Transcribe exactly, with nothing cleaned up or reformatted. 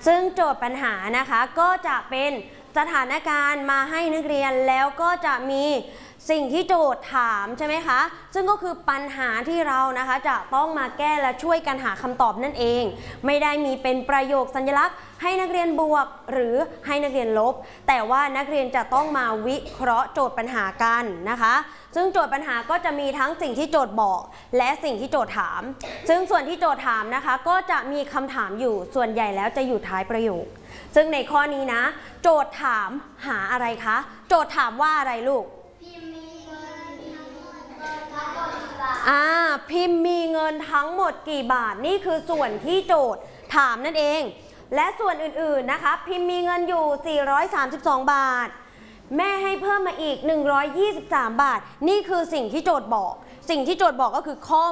ซึ่งโจทย์ปัญหานะคะก็จะเป็นสถานการณ์มาให้นักเรียนแล้วก็จะมีสิ่งที่โจทย์ถามใช่ไหมคะซึ่งก็คือปัญหาที่เรานะคะจะต้องมาแก้และช่วยกันหาคำตอบนั่นเองไม่ได้มีเป็นประโยคสัญลักษณ์ให้นักเรียนบวกหรือให้นักเรียนลบแต่ว่านักเรียนจะต้องมาวิเคราะห์โจทย์ปัญหากันนะคะซึ่งโจทย์ปัญหาก็จะมีทั้งสิ่งที่โจทย์บอกและสิ่งที่โจทย์ถามซึ่งส่วนที่โจทย์ถามนะคะก็จะมีคำถามอยู่ส่วนใหญ่แล้วจะอยู่ท้ายประโยคซึ่งในข้อนี้นะโจทย์ถามหาอะไรคะโจทย์ถามว่าอะไรลูกอ่าพิมพ์มีเงินทั้งหมดกี่บาทนี่คือส่วนที่โจทย์ถามนั่นเองและส่วนอื่นๆนะคะพิมพ์มีเงินอยู่สี่ร้อยสามสิบสองบาทแม่ให้เพิ่มมาอีกหนึ่งร้อยยี่สิบสามบาทนี่คือสิ่งที่โจทย์บอกสิ่งที่โจทย์บอกก็คือข้อ